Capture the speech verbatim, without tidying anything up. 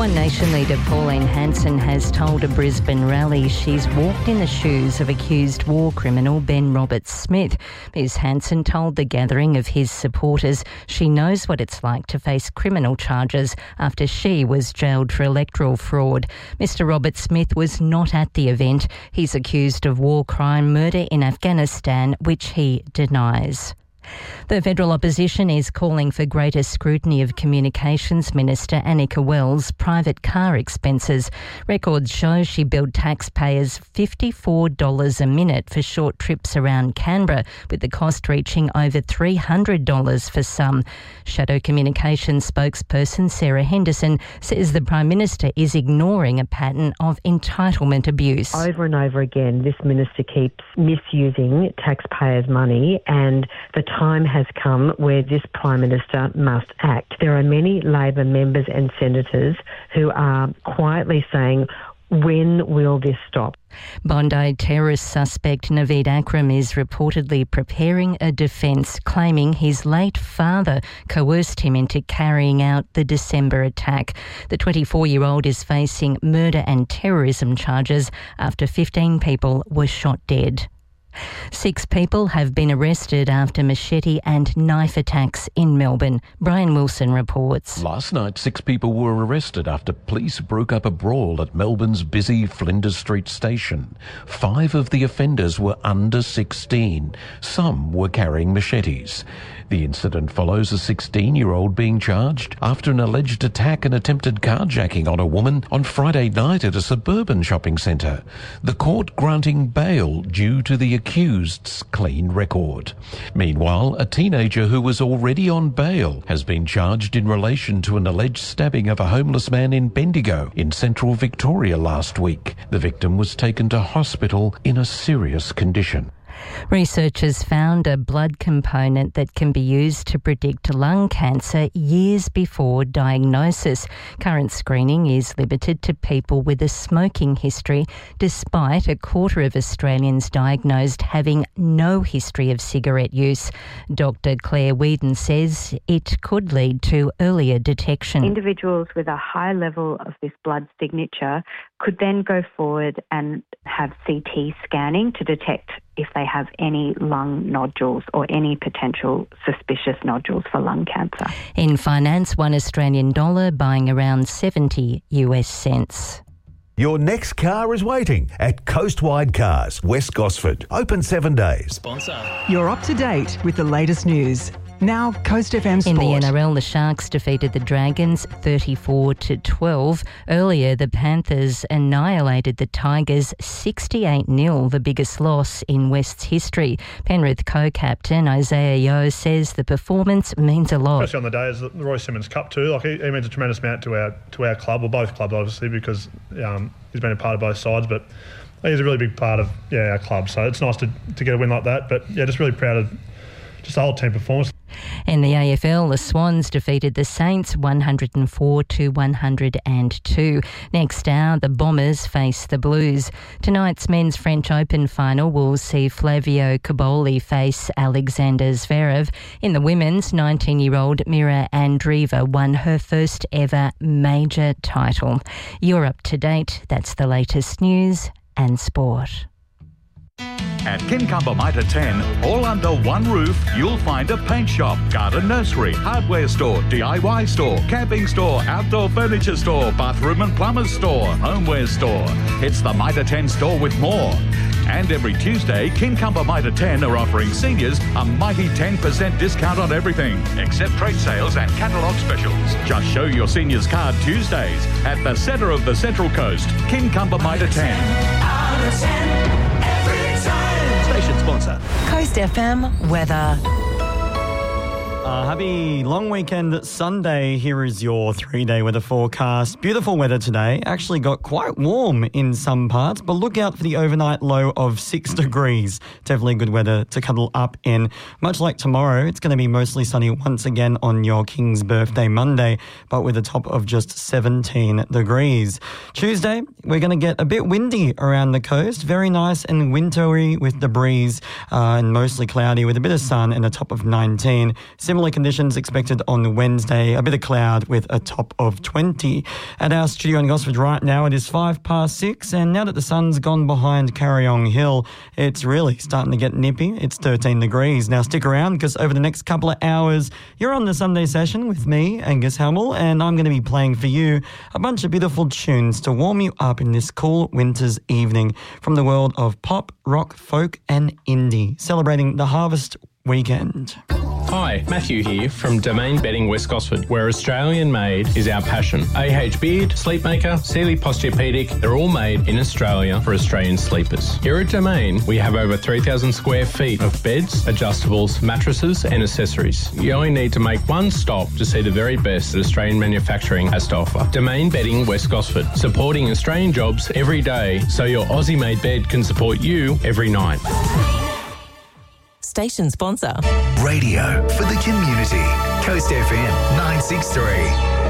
One Nation leader Pauline Hanson has told a Brisbane rally she's walked in the shoes of accused war criminal Ben Roberts-Smith. Miz Hanson told the gathering of his supporters she knows what it's like to face criminal charges after she was jailed for electoral fraud. Mister Roberts-Smith was not at the event. He's accused of war crime murder in Afghanistan, which he denies. The federal opposition is calling for greater scrutiny of Communications Minister Annika Wells' private car expenses. Records show she billed taxpayers fifty-four dollars a minute for short trips around Canberra, with the cost reaching over three hundred dollars for some. Shadow Communications spokesperson Sarah Henderson says the Prime Minister is ignoring a pattern of entitlement abuse. Over and over again, this minister keeps misusing taxpayers' money, and the time has come where this Prime Minister must act. There are many Labor members and senators who are quietly saying, when will this stop? Bondi terrorist suspect Naveed Akram is reportedly preparing a defence, claiming his late father coerced him into carrying out the December attack. The twenty-four-year-old is facing murder and terrorism charges after fifteen people were shot dead. Six people have been arrested after machete and knife attacks in Melbourne. Brian Wilson reports. Last night, six people were arrested after police broke up a brawl at Melbourne's busy Flinders Street station. Five of the offenders were under sixteen. Some were carrying machetes. The incident follows a sixteen-year-old being charged after an alleged attack and attempted carjacking on a woman on Friday night at a suburban shopping centre. The court granting bail due to the accused's clean record. Meanwhile, a teenager who was already on bail has been charged in relation to an alleged stabbing of a homeless man in Bendigo in central Victoria last week. The victim was taken to hospital in a serious condition. Researchers found a blood component that can be used to predict lung cancer years before diagnosis. Current screening is limited to people with a smoking history, despite a quarter of Australians diagnosed having no history of cigarette use. Doctor Claire Whedon says it could lead to earlier detection. Individuals with a high level of this blood signature could then go forward and have C T scanning to detect if they have any lung nodules or any potential suspicious nodules for lung cancer. In finance, one Australian dollar buying around seventy US cents. Your next car is waiting at Coastwide Cars, West Gosford. Open seven days. Sponsor. You're up to date with the latest news. Now, Coast F M Sport. In the N R L, the Sharks defeated the Dragons thirty-four to twelve. Earlier, the Panthers annihilated the Tigers sixty-eight nil, the biggest loss in West's history. Penrith co-captain Isaiah Yeo says the performance means a lot. Especially on the day is the Roy Simmons Cup too. Like he, he means a tremendous amount to our to our club, or both clubs obviously, because um, he's been a part of both sides. But he's a really big part of yeah our club. So it's nice to to get a win like that. But yeah, just really proud of just the whole team performance. In the A F L, the Swans defeated the Saints one hundred four to one hundred two. Next hour, the Bombers face the Blues. Tonight's Men's French Open final will see Flavio Cobolli face Alexander Zverev. In the women's, nineteen-year-old Mira Andreeva won her first ever major title. You're up to date. That's the latest news and sport. At Kincumber Mitre ten, all under one roof, you'll find a paint shop, garden nursery, hardware store, D I Y store, camping store, outdoor furniture store, bathroom and plumber's store, homeware store. It's the Mitre ten store with more. And every Tuesday, Kincumber Mitre ten are offering seniors a mighty ten percent discount on everything, except trade sales and catalogue specials. Just show your seniors card Tuesdays at the centre of the Central Coast, Kincumber Mitre ten. Station sponsor. Coast F M weather. Uh, happy long weekend Sunday. Here is your three-day weather forecast. Beautiful weather today. Actually got quite warm in some parts, but look out for the overnight low of six degrees. Definitely good weather to cuddle up in. Much like tomorrow, it's going to be mostly sunny once again on your King's birthday Monday, but with a top of just seventeen degrees. Tuesday, we're going to get a bit windy around the coast. Very nice and wintry with the breeze uh, and mostly cloudy with a bit of sun and a top of nineteen. Similar Similar conditions expected on Wednesday. A bit of cloud with a top of twenty. At our studio in Gosford right now, it is five past six, and now that the sun's gone behind Carryong Hill, it's really starting to get nippy. It's thirteen degrees. Now stick around, because over the next couple of hours, you're on the Sunday session with me, Angus Hamill, and I'm going to be playing for you a bunch of beautiful tunes to warm you up in this cool winter's evening from the world of pop, rock, folk and indie, celebrating the harvest weekend. Hi, Matthew here from Domain Bedding West Gosford, where Australian made is our passion. A H Beard, Sleepmaker, Sealy Posturepedic, they're all made in Australia for Australian sleepers. Here at Domain, we have over three thousand square feet of beds, adjustables, mattresses and accessories. You only need to make one stop to see the very best that Australian manufacturing has to offer. Domain Bedding West Gosford, supporting Australian jobs every day so your Aussie-made bed can support you every night. Station sponsor. Radio for the community. Coast F M nine six three.